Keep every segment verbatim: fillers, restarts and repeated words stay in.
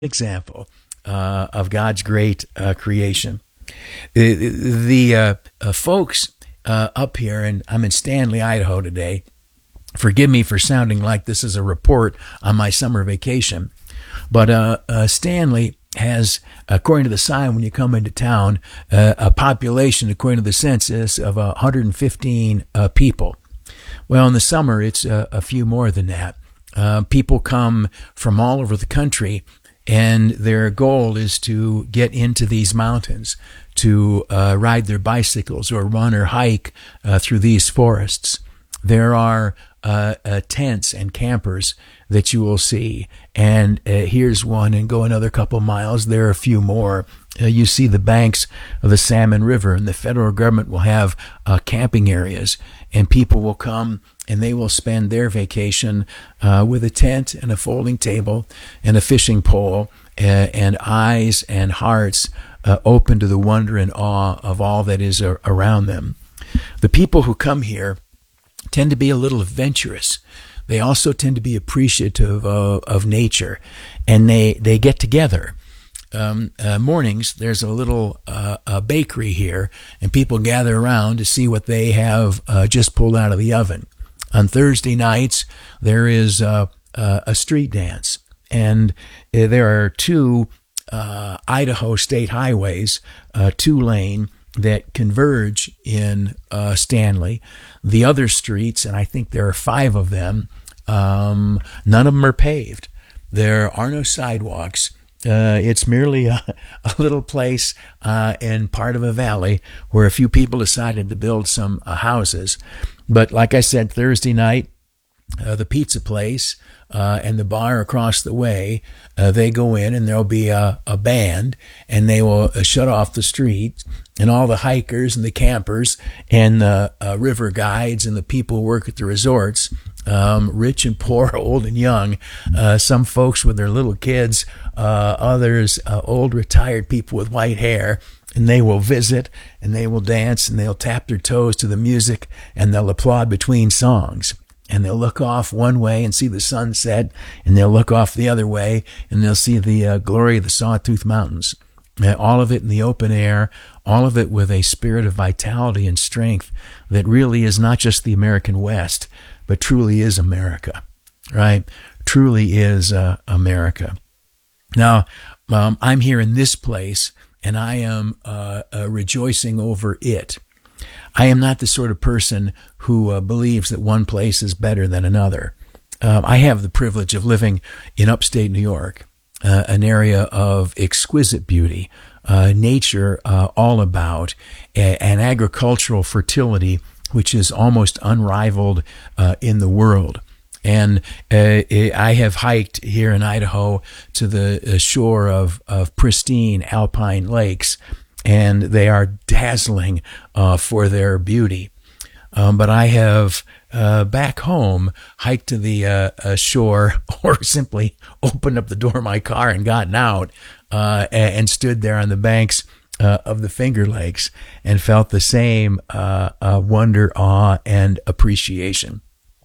example uh, of God's great uh, creation. The, the uh, uh, folks uh, up here, and I'm in Stanley, Idaho today. Forgive me for sounding like this is a report on my summer vacation, but uh, uh, Stanley has, according to the sign when you come into town, uh, a population, according to the census, of one hundred fifteen uh, people. Well, in the summer, it's uh, a few more than that. Uh, people come from all over the country, and their goal is to get into these mountains, to uh, ride their bicycles or run or hike uh, through these forests. There are uh, uh, tents and campers that you will see. And uh, here's one, and go another couple miles, there are a few more. Uh, you see the banks of the Salmon River, and the federal government will have uh, camping areas, and people will come and they will spend their vacation uh, with a tent and a folding table and a fishing pole uh, and eyes and hearts uh, open to the wonder and awe of all that is uh, around them. The people who come here tend to be a little adventurous. They also tend to be appreciative of, of nature, and they, they get together. Um, uh, mornings, there's a little uh, a bakery here, and people gather around to see what they have uh, just pulled out of the oven. On Thursday nights, there is uh, uh, a street dance, and uh, there are two uh, Idaho state highways, uh, two-lane, that converge in uh, Stanley. The other streets, and I think there are five of them, um, none of them are paved. There are no sidewalks. Uh, it's merely a, a little place uh, in part of a valley where a few people decided to build some uh, houses. But like I said, Thursday night, uh, the pizza place uh, and the bar across the way, uh, they go in, and there'll be a, a band, and they will uh, shut off the street, and all the hikers and the campers and the uh, river guides and the people who work at the resorts, um, rich and poor, old and young, uh, some folks with their little kids, uh, others uh, old retired people with white hair, and they will visit, and they will dance, and they'll tap their toes to the music, and they'll applaud between songs. And they'll look off one way and see the sunset, and they'll look off the other way, and they'll see the uh, glory of the Sawtooth Mountains. Uh, all of it in the open air, all of it with a spirit of vitality and strength that really is not just the American West, but truly is America, right? Truly is uh, America. Now, um, I'm here in this place, and I am uh, uh, rejoicing over it. I am not the sort of person who uh, believes that one place is better than another. Um, I have the privilege of living in upstate New York, uh, an area of exquisite beauty, uh, nature uh, all about, a, an agricultural fertility which is almost unrivaled uh, in the world. And uh, I have hiked here in Idaho to the shore of, of pristine alpine lakes, and they are dazzling uh, for their beauty. Um, but I have uh, back home hiked to the uh, uh, shore, or simply opened up the door of my car and gotten out uh, and, and stood there on the banks uh, of the Finger Lakes and felt the same uh, uh, wonder, awe, and appreciation.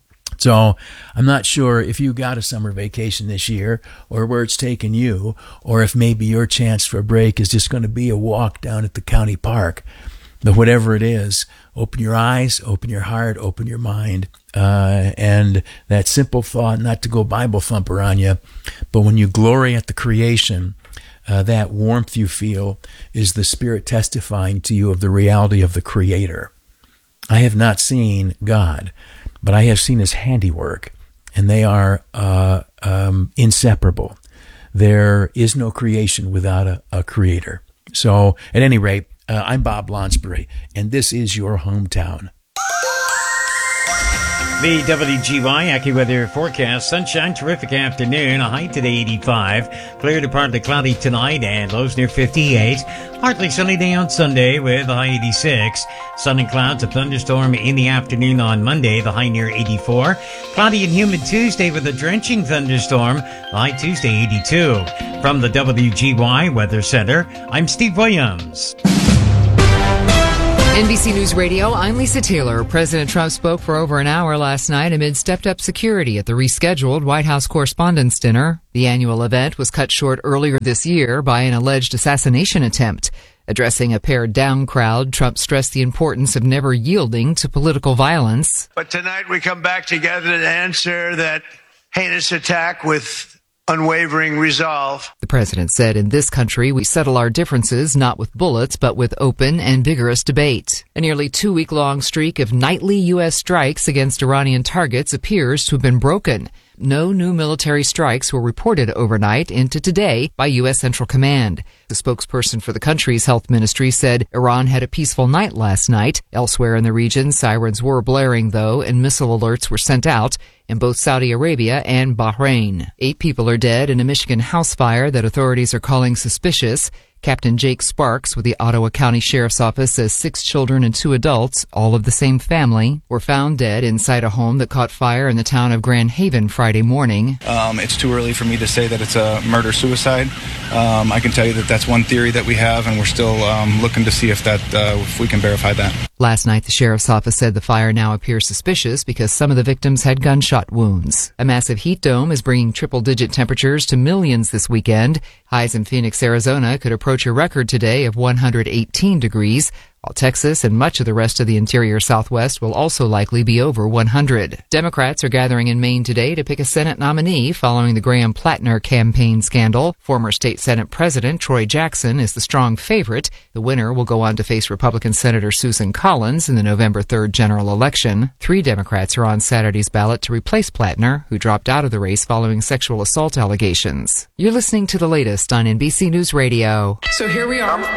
So I'm not sure if you got a summer vacation this year, or where it's taken you, or if maybe your chance for a break is just going to be a walk down at the county park. But whatever it is, open your eyes, open your heart, open your mind. Uh, and that simple thought, not to go Bible thumper on you, but when you glory at the creation, uh, that warmth you feel is the Spirit testifying to you of the reality of the Creator. I have not seen God, but I have seen his handiwork, and they are uh, um, inseparable. There is no creation without a, a creator. So at any rate, uh, I'm Bob Lonsbury, and this is your hometown. The W G Y AccuWeather forecast: sunshine, terrific afternoon, a high today eighty-five, clear to partly cloudy tonight and lows near fifty-eight, partly sunny day on Sunday with a high eighty-six, sun and clouds, a thunderstorm in the afternoon on Monday, the high near eighty-four, cloudy and humid Tuesday with a drenching thunderstorm, the high Tuesday eighty-two. From the W G Y Weather Center, I'm Steve Williams. N B C News Radio, I'm Lisa Taylor. President Trump spoke for over an hour last night amid stepped-up security at the rescheduled White House Correspondents' Dinner. The annual event was cut short earlier this year by an alleged assassination attempt. Addressing a pared-down crowd, Trump stressed the importance of never yielding to political violence. But tonight we come back together to answer that heinous attack with unwavering resolve. The president said, in this country, we settle our differences not with bullets, but with open and vigorous debate. A nearly two-week-long streak of nightly U S strikes against Iranian targets appears to have been broken. No new military strikes were reported overnight into today by U S Central Command. The spokesperson for the country's health ministry said Iran had a peaceful night last night. Elsewhere in the region, sirens were blaring, though, and missile alerts were sent out in both Saudi Arabia and Bahrain. Eight people are dead in a Michigan house fire that authorities are calling suspicious. Captain Jake Sparks with the Ottawa County Sheriff's Office says six children and two adults, all of the same family, were found dead inside a home that caught fire in the town of Grand Haven Friday morning. Um, it's too early for me to say that it's a murder-suicide. Um, I can tell you that that's one theory that we have, and we're still um, looking to see if that uh, if we can verify that. Last night, the Sheriff's Office said the fire now appears suspicious because some of the victims had gunshot wounds. A massive heat dome is bringing triple-digit temperatures to millions this weekend. Highs in Phoenix, Arizona could approach a record today of one hundred eighteen degrees, while Texas and much of the rest of the interior Southwest will also likely be over one hundred. Democrats are gathering in Maine today to pick a Senate nominee following the Graham-Plattner campaign scandal. Former state Senate President Troy Jackson is the strong favorite. The winner will go on to face Republican Senator Susan Collins in the November third general election. Three Democrats are on Saturday's ballot to replace Plattner, who dropped out of the race following sexual assault allegations. You're listening to the latest on N B C News Radio. So here we are,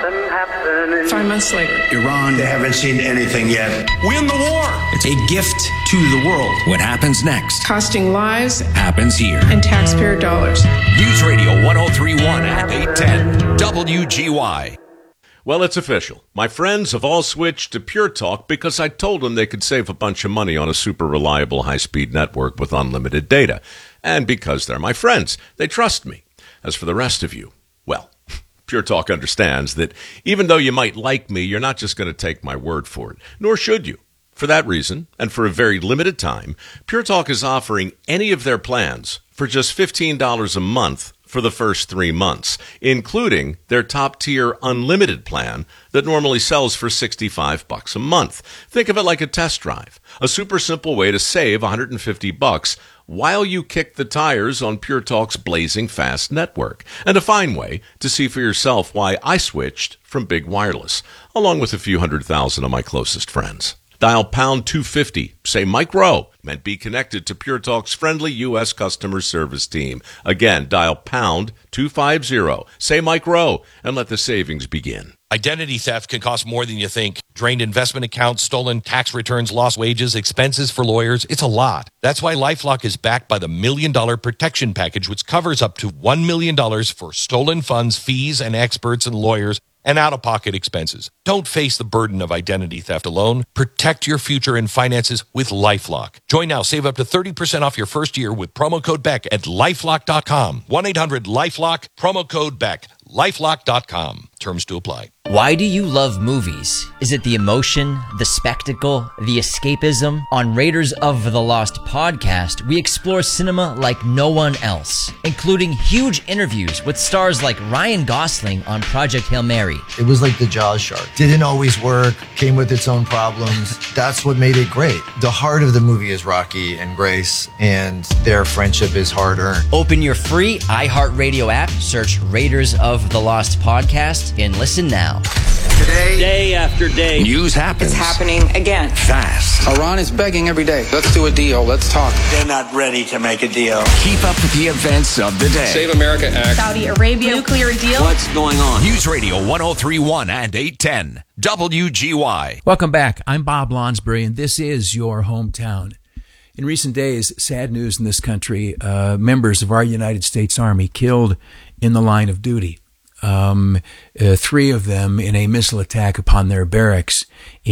five months later. Iran, they haven't seen anything yet. Win the war. It's a gift to the world. What happens next? Costing lives Happens here. and taxpayer dollars. News Radio one oh three point one and eight ten W G Y. Well, it's official. My friends have all switched to Pure Talk because I told them they could save a bunch of money on a super reliable high-speed network with unlimited data. And because they're my friends, they trust me. As for the rest of you, well, Pure Talk understands that even though you might like me, you're not just going to take my word for it, nor should you. For that reason, and for a very limited time, Pure Talk is offering any of their plans for just fifteen dollars a month for the first three months, including their top-tier unlimited plan that normally sells for sixty-five bucks a month. Think of it like a test drive, a super simple way to save one hundred fifty bucks while you kick the tires on Pure Talk's blazing fast network, and a fine way to see for yourself why I switched from big wireless, along with a few hundred thousand of my closest friends. Dial pound two fifty, say Mike Rowe, and be connected to Pure Talk's friendly U S customer service team. Again, dial pound two fifty, say Mike Rowe, and let the savings begin. Identity theft can cost more than you think. Drained investment accounts, stolen tax returns, lost wages, expenses for lawyers. It's a lot. That's why LifeLock is backed by the Million Dollar Protection Package, which covers up to one million dollars for stolen funds, fees, and experts and lawyers, and out-of-pocket expenses. Don't face the burden of identity theft alone. Protect your future and finances with LifeLock. Join now. Save up to thirty percent off your first year with promo code Beck at lifelock dot com. one eight hundred lifelock, promo code Beck. lifelock dot com. Terms to apply. Why do you love movies? Is it the emotion, the spectacle, the escapism? On Raiders of the Lost podcast, we explore cinema like no one else, including huge interviews with stars like Ryan Gosling on Project Hail Mary. It was like the Jaws shark. Didn't always work, came with its own problems. That's what made it great. The heart of the movie is Rocky and Grace, and their friendship is hard-earned. Open your free iHeartRadio app, search Raiders of the Lost podcast, and listen now. Today, Day after day, news happens. It's happening again. Fast. Iran is begging every day. Let's do a deal. Let's talk. they're not ready to make a deal. Keep up with the events of the day. Save America Act. Saudi Arabia nuclear deal. What's going on? News Radio one oh three point one and eight ten W G Y. Welcome back. I'm Bob Lonsbury, and this is your hometown. In recent days, sad news in this country. Uh, members of our United States Army killed in the line of duty. Um, uh, three of them in a missile attack upon their barracks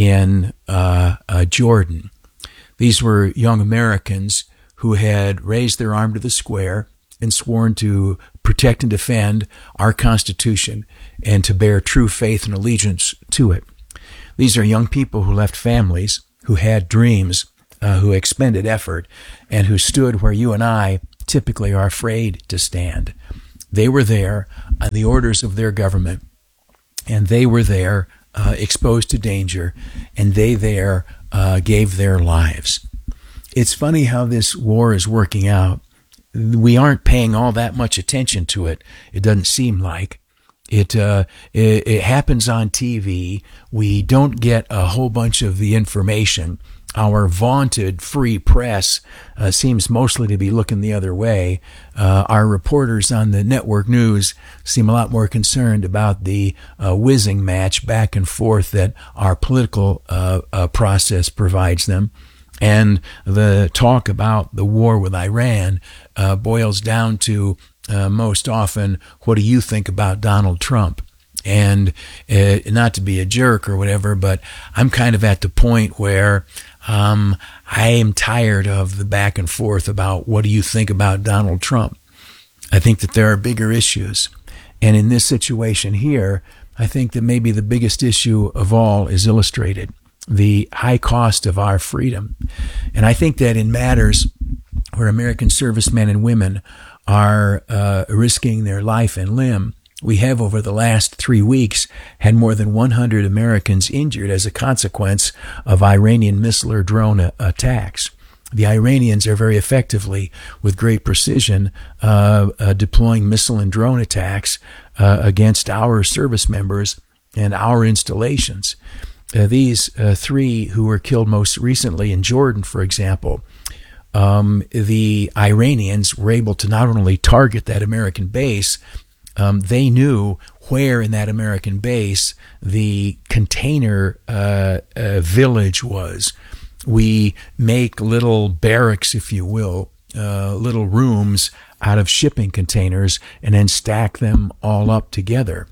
in uh, uh, Jordan. These were young Americans who had raised their arm to the square and sworn to protect and defend our Constitution and to bear true faith and allegiance to it. These are young people who left families, who had dreams, uh, who expended effort, and who stood where you and I typically are afraid to stand. They were there on the orders of their government, and they were there uh, exposed to danger, and they there uh, gave their lives. It's funny how this war is working out. We aren't paying all that much attention to it. It doesn't seem like. It, uh, it, it happens on T V. We don't get a whole bunch of the information. Our vaunted free press uh, seems mostly to be looking the other way. Uh, our reporters on the network news seem a lot more concerned about the uh, whizzing match back and forth that our political uh, uh, process provides them. And the talk about the war with Iran uh, boils down to uh, most often, what do you think about Donald Trump? And uh, not to be a jerk or whatever, but I'm kind of at the point where um, I am tired of the back and forth about what do you think about Donald Trump. I think that there are bigger issues. And in this situation here, I think that maybe the biggest issue of all is illustrated. The high cost of our freedom. And I think that in matters where American servicemen and women are uh, risking their life and limb, we have over the last three weeks had more than one hundred Americans injured as a consequence of Iranian missile or drone a- attacks. The Iranians are very effectively, with great precision, uh, uh, deploying missile and drone attacks uh, against our service members and our installations. Uh, these uh, three who were killed most recently in Jordan, for example, um, the Iranians were able to not only target that American base, um, they knew where in that American base the container uh, uh, village was. We make little barracks, if you will, uh, little rooms out of shipping containers and then stack them all up together.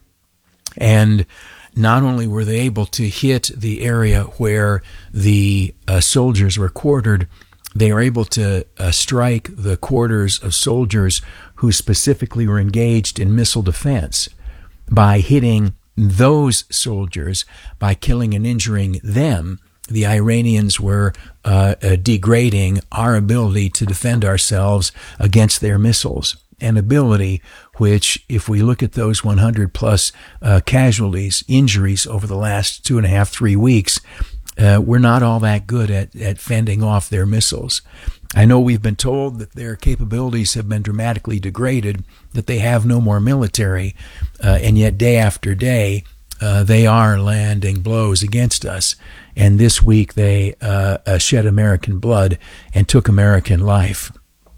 And not only were they able to hit the area where the uh, soldiers were quartered, they were able to uh, strike the quarters of soldiers who specifically were engaged in missile defense. By hitting those soldiers, by killing and injuring them, the Iranians were uh, uh, degrading our ability to defend ourselves against their missiles. An ability which, if we look at those one hundred plus uh, casualties, injuries over the last two and a half, three weeks, uh, we're not all that good at, at fending off their missiles. I know we've been told that their capabilities have been dramatically degraded, that they have no more military, uh, and yet day after day, uh, they are landing blows against us. And this week they uh, uh, shed American blood and took American life.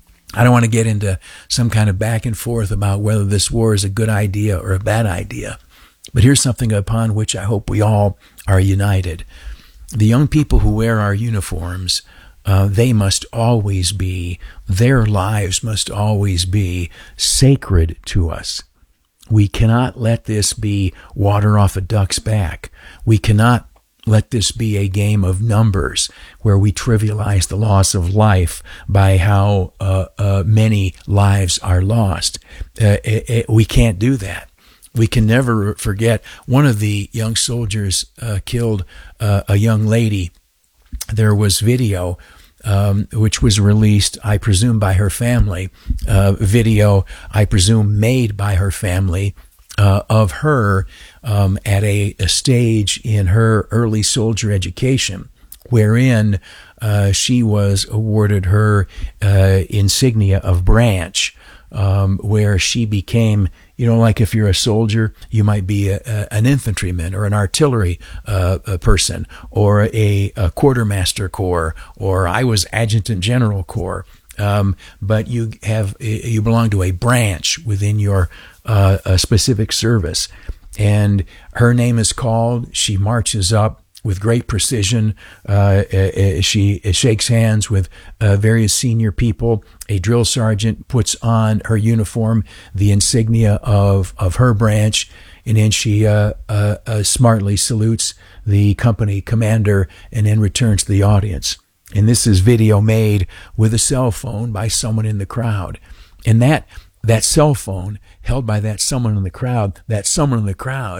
I don't want to get into some kind of back and forth about whether this war is a good idea or a bad idea. But here's something upon which I hope we all are united. The young people who wear our uniforms, uh, they must always be, their lives must always be sacred to us. We cannot let this be water off a duck's back. We cannot let this be a game of numbers where we trivialize the loss of life by how uh, uh, many lives are lost. Uh, it, it, we can't do that. We can never forget one of the young soldiers uh, killed uh, a young lady. There was video um, which was released, I presume, by her family, uh, video, I presume, made by her family, Uh, of her um, at a, a stage in her early soldier education, wherein uh, she was awarded her uh, insignia of branch, um, where she became, you know, like if you're a soldier, you might be a, a, an infantryman or an artillery uh, a person or a, a quartermaster corps, or I was adjutant general corps. Um, but you have you belong to a branch within your uh, a specific service, and her name is called. She marches up with great precision. Uh, uh, she shakes hands with uh, various senior people. A drill sergeant puts on her uniform, the insignia of of her branch, and then she uh, uh, uh, smartly salutes the company commander, and then returns to the audience. And this is video made with a cell phone by someone in the crowd. And that that cell phone held by that someone in the crowd, that someone in the crowd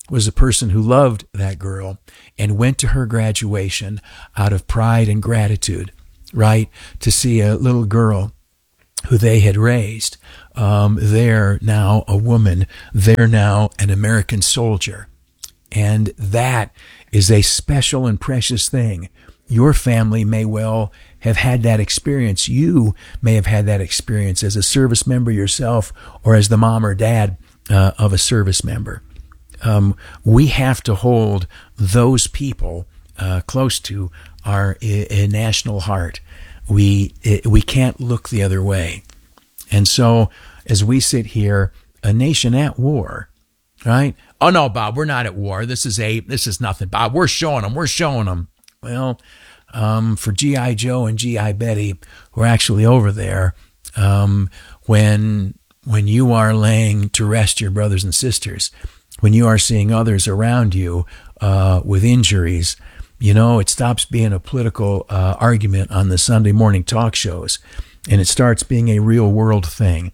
was a person who loved that girl and went to her graduation out of pride and gratitude, right? To see a little girl who they had raised. Um, they're now a woman. They're now an American soldier. And that is a special and precious thing. Your family may well have had that experience. You may have had that experience as a service member yourself or as the mom or dad uh, of a service member. Um, we have to hold those people uh, close to our uh, national heart. We uh, we can't look the other way. And so as we sit here, a nation at war, right? Oh no, Bob, we're not at war. This is a this is nothing, Bob. We're showing them. We're showing them. Well, um, for G I Joe and G I Betty, who are actually over there, um, when when you are laying to rest your brothers and sisters, when you are seeing others around you uh, with injuries, you know, it stops being a political uh, argument on the Sunday morning talk shows, and it starts being a real world thing.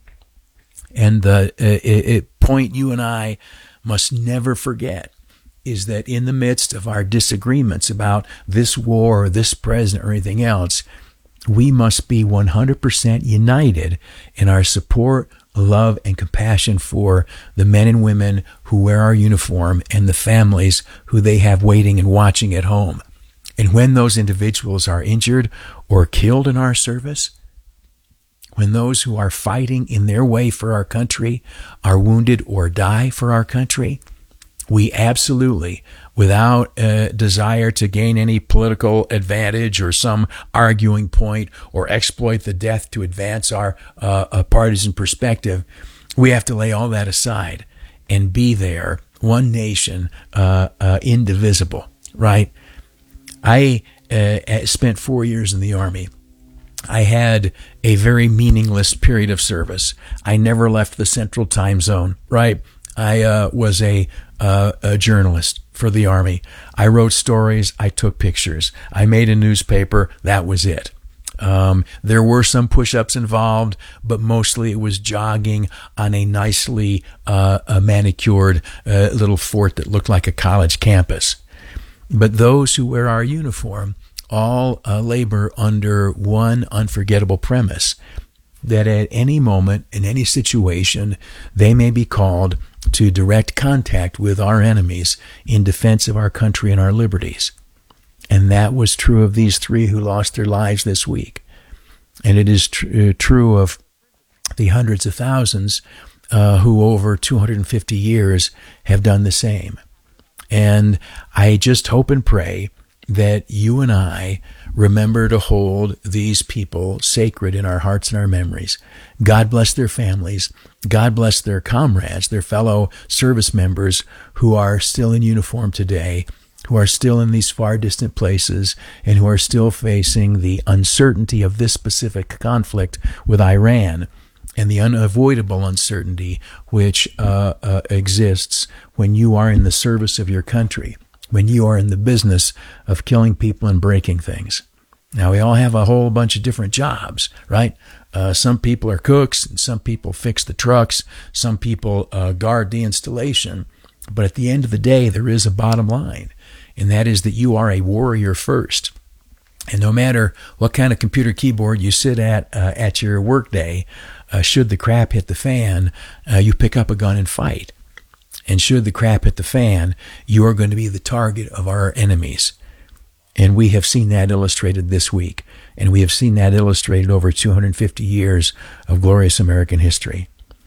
And the uh, it, it point you and I must never forget is that in the midst of our disagreements about this war or this president or anything else, we must be one hundred percent united in our support, love, and compassion for the men and women who wear our uniform and the families who they have waiting and watching at home. And when those individuals are injured or killed in our service, when those who are fighting in their way for our country are wounded or die for our country, we absolutely, without a desire to gain any political advantage or some arguing point or exploit the death to advance our uh, a partisan perspective, we have to lay all that aside and be there, one nation, uh, uh, indivisible, right? I uh, spent four years in the Army. I had a very meaningless period of service. I never left the Central Time Zone, right? I uh, was a, uh, a journalist for the Army. I wrote stories. I took pictures. I made a newspaper. That was it. Um, there were some push-ups involved, but mostly it was jogging on a nicely uh, a manicured uh, little fort that looked like a college campus. But those who wear our uniform all uh, labor under one unforgettable premise, that at any moment, in any situation, they may be called to direct contact with our enemies in defense of our country and our liberties. And that was true of these three who lost their lives this week. And it is tr- true of the hundreds of thousands uh, who over two hundred fifty years have done the same. And I just hope and pray that you and I remember to hold these people sacred in our hearts and our memories. God bless their families. God bless their comrades, their fellow service members who are still in uniform today, who are still in these far distant places, and who are still facing the uncertainty of this specific conflict with Iran and the unavoidable uncertainty which uh, uh, exists when you are in the service of your country, when you are in the business of killing people and breaking things. Now, we all have a whole bunch of different jobs, right? Uh, some people are cooks, and some people fix the trucks, some people uh, guard the installation. But at the end of the day, there is a bottom line, and that is that you are a warrior first. And no matter what kind of computer keyboard you sit at uh, at your workday, uh, should the crap hit the fan, uh, you pick up a gun and fight. And should the crap hit the fan, you are going to be the target of our enemies. And we have seen that illustrated this week. And we have seen that illustrated over two hundred fifty years of glorious American history.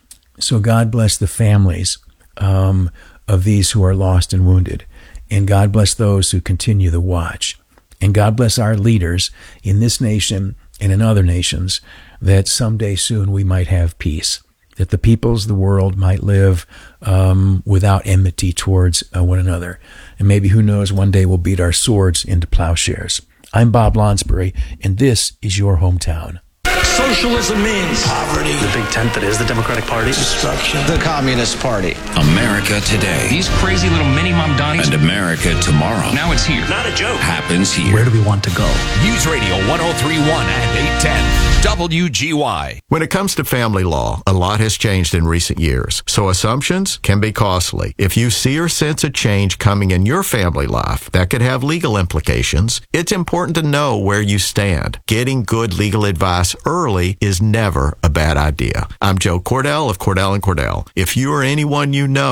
So God bless the families um, of these who are lost and wounded. And God bless those who continue the watch. And God bless our leaders in this nation and in other nations, that someday soon we might have peace, that the peoples of the world might live um, without enmity towards uh, one another. And maybe, who knows, one day we'll beat our swords into plowshares. I'm Bob Lonsbury, and this is your hometown. socialism means. Poverty. The big tent that is the Democratic Party. Destruction. The Communist Party. America today. These crazy little mini Mamdanis. And America tomorrow. Now it's here. Not a joke. Happens here. Where do we want to go? News Radio one oh three point one and eight ten W G Y. When it comes to family law, a lot has changed in recent years, so assumptions can be costly. If you see or sense a change coming in your family life that could have legal implications, it's important to know where you stand. Getting good legal advice early is never a bad idea. I'm Joe Cordell of Cordell and Cordell. If you or anyone you know